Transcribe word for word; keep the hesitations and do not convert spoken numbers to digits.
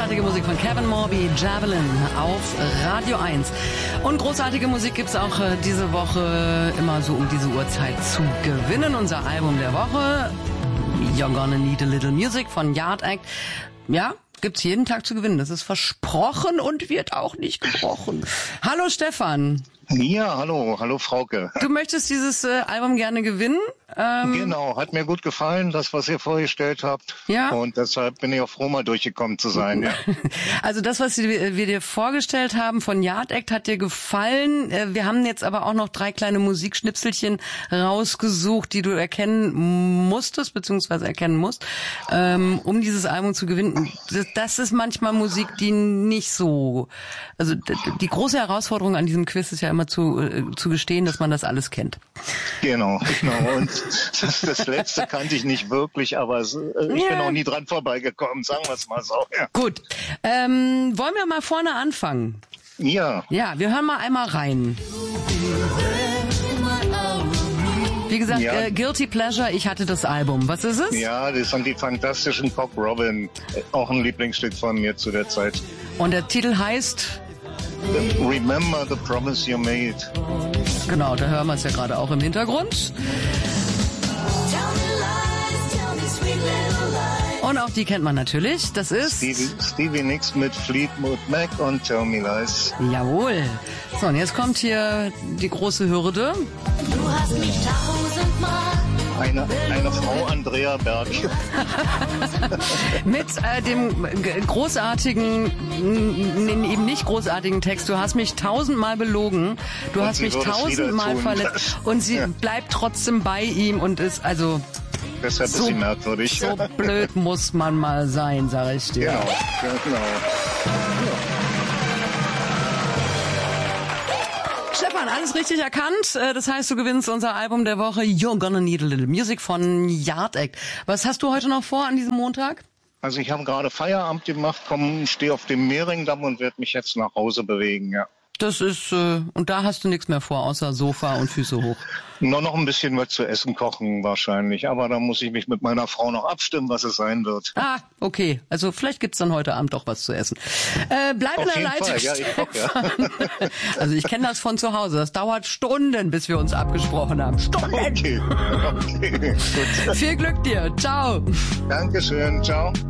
Großartige Musik von Kevin Morby, Javelin auf Radio eins. Und großartige Musik gibt's auch äh, diese Woche immer so um diese Uhrzeit zu gewinnen. Unser Album der Woche, You're Gonna Need a Little Music von Yard Act. Ja, gibt's jeden Tag zu gewinnen. Das ist versprochen und wird auch nicht gebrochen. Hallo Stefan. Ja, hallo, hallo Frauke. Du möchtest dieses äh, Album gerne gewinnen? Ähm, genau, hat mir gut gefallen, das, was ihr vorgestellt habt. Ja. Und deshalb bin ich auch froh, mal durchgekommen zu sein. Ja. Also das, was wir, wir dir vorgestellt haben von Yard Act, hat dir gefallen. Wir haben jetzt aber auch noch drei kleine Musikschnipselchen rausgesucht, die du erkennen musstest, beziehungsweise erkennen musst, ähm, um dieses Album zu gewinnen. Das, das ist manchmal Musik, die nicht so... Also die große Herausforderung an diesem Quiz ist ja immer zu, äh, zu gestehen, dass man das alles kennt. Genau, genau. Und das, das letzte kannte ich nicht wirklich, aber es, äh, ich Ja. bin auch nie dran vorbeigekommen, sagen wir es mal so. Ja. Gut, ähm, wollen wir mal vorne anfangen? Ja. Ja, wir hören mal einmal rein. Wie gesagt, Ja. äh, Guilty Pleasure, ich hatte das Album. Was ist es? Ja, das sind die fantastischen Cock Robin. Auch ein Lieblingsstück von mir zu der Zeit. Und der Titel heißt, Remember the promise you made. genau, da hören wir es ja gerade auch im Hintergrund. Und auch die kennt man natürlich. Das ist, Stevie, Stevie Nicks mit Fleetwood Mac und Tell Me Lies. jawohl. So, und jetzt kommt hier die große Hürde. Du hast mich tausendmal Eine, eine Frau, Andrea Berg. Mit äh, dem g- großartigen, n- n- eben nicht großartigen Text. Du hast mich tausendmal belogen. Du Und hast sie mich würde es wieder tausendmal tun. verletzt. Und sie Ja. bleibt trotzdem bei ihm und ist also... Deshalb So, ist sie merkwürdig. so blöd muss man mal sein, sag ich dir. Genau, genau. Stefan, alles richtig erkannt. Äh, Das heißt, du gewinnst unser Album der Woche You're Gonna Need a Little Music von Yard Act. Was hast du heute noch vor an diesem Montag? Also ich habe gerade Feierabend gemacht, komm, stehe auf dem Mehringdamm und werde mich jetzt nach Hause bewegen, ja. Das ist, äh, und da hast du nichts mehr vor, außer Sofa und Füße hoch. Nur noch ein bisschen was zu essen kochen wahrscheinlich, aber da muss ich mich mit meiner Frau noch abstimmen, was es sein wird. Ah, okay. Also vielleicht gibt's dann heute Abend doch was zu essen. Äh, bleib in Auf der jeden Leitung, Fall, ja, ich koch, ja. Stefan. Also ich kenne das von zu Hause. Das dauert Stunden, bis wir uns abgesprochen haben. Stunden! Okay, okay, gut. Viel Glück dir. Ciao. Dankeschön, ciao.